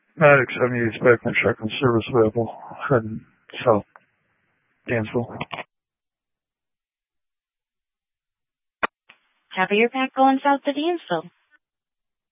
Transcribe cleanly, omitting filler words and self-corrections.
Maddox 78 Spectrum shotgun service available. Heading south. Dansville. Copy your pack going south to Dansville.